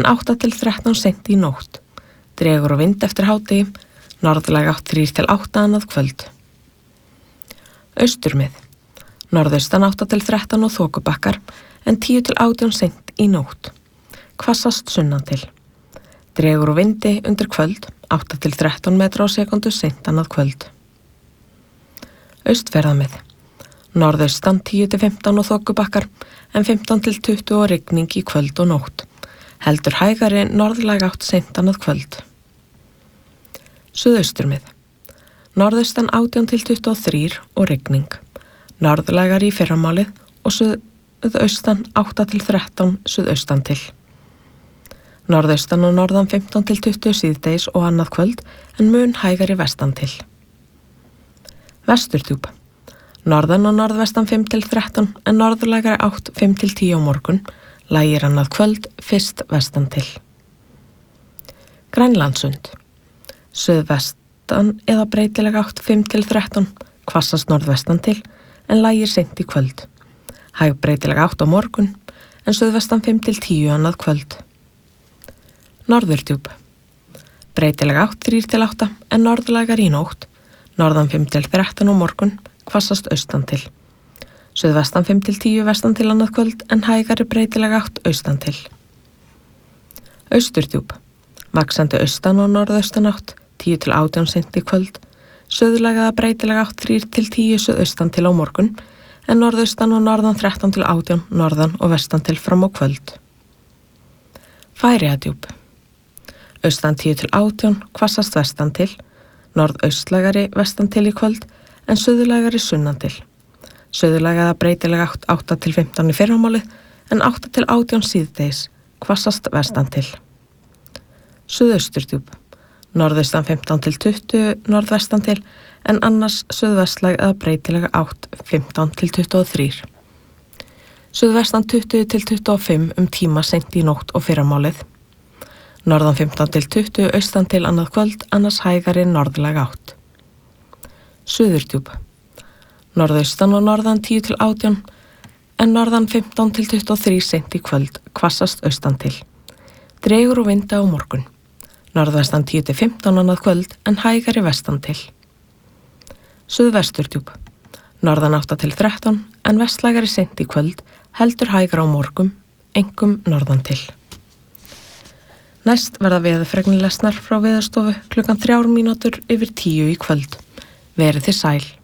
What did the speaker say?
8 til 13 seint í nótt. Dregur og vind eftir hádegi, norðlæg átt 3 til 8 annað kvöld. Austurmið. Norðaustan 8 til 13 og þokubakkar, en 10 til 18 seint í nótt. Hvassast sunnan til. Dregur og vindi undir kvöld, 8 til 13 metra á sekundu seint annað kvöld. Austfjarðamið. Norðaustan 10 til 15 og þokubakkar, en 15 til 20 og rigning í kvöld og nótt. Heldur hægari norðlæg átt seint annað kvöld. Suðausturmið. Norðaustan 18 til 23 og rigning. Norðlægari í fyrramálið og suðaustan 8 til 13 suðaustan til. Norðaustan og norðan 15 til 20 síðdegis og annað kvöld, en mun hægari vestan til. Vesturdjúp. Norðan og norðvestan 5 til 13, en norðlægari átt 5 til 10 á morgun, lægir annað kvöld, fyrst vestan til. Grænlandssund. Suðvestan eða breytileg átt 5 til 13, hvassast norðvestan til, en lægir seint í kvöld. Hæg breytileg átt á morgun, en suðvestan 5 til 10 annað kvöld. Norðurdjúp. Breytileg átt 3 til 8, en norðlægar í nótt, norðan 5 til 13 á morgun, hvassast austan til. Suðvestan 5 til 10 vestan til annað kvöld, en hægari breytileg átt austan til. Austurdjúp. Vaxandi austan og norðaustan átt, 10 til 18 seint í kvöld, suðlægaða breytileg átt 3 til 10 suðaustan til á morgun, en norðaustan og norðan 13 til 18, norðan og vestan til fram á kvöld. Færeyjadjúp. Austan 10 til 18, hvassast vestan til, norðaustlægari vestan til í kvöld, en suðlægari sunnan til. Suðlægaða breytileg átt 8 til 15 í fyrramálið, en 8 til 18 síðdegis, hvassast vestan til. Suðausturdjúp. Norðaustan 15 til 20 norðvestan til, en annars suðvestlæg eða breytilega átt 15 til 23. Suðvestan 20 til 25 tíma seint í nótt og fyrramálið. Norðan 15 til 20 austan til annað kvöld, annars hægari norðlæg átt. Suðurdjúp. Norðaustan og norðan 10 til 18, en norðan 15 til 23 seint í kvöld, hvassast austan til. Dregur og vinda á morgun. Norðvestan 10 til 15 annað kvöld, en hægari vestan til. Suðvesturdjúp. Norðan 8 til 13, en vestlægari seint í kvöld, heldur hægar á morgun, einkum norðan til. Næst verða veðurfregnir lesnar frá Veðurstofu klukkan 3 mínútur yfir 10 í kvöld. Verið þið sæl.